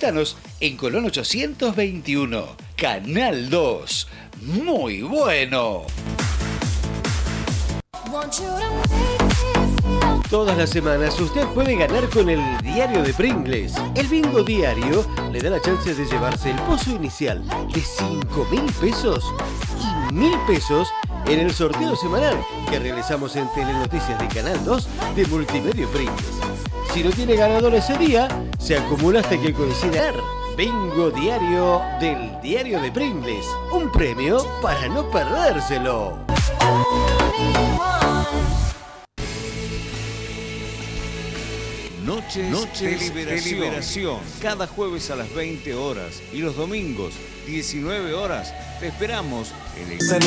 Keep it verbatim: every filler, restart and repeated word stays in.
Visítanos en Colón ochocientos veintiuno. Canal dos. Muy bueno. Todas las semanas usted puede ganar con el diario de Pringles. El bingo diario le da la chance de llevarse el pozo inicial de cinco mil pesos y mil pesos en el sorteo semanal que realizamos en Telenoticias de Canal dos de Multimedio Pringles. Si no tiene ganador ese día, se acumula hasta que coincida. Bingo diario del diario de Pringles. Un premio para no perdérselo. Noches, Noches de, liberación. de Liberación. Cada jueves a las veinte horas y los domingos, diecinueve horas, te esperamos en el...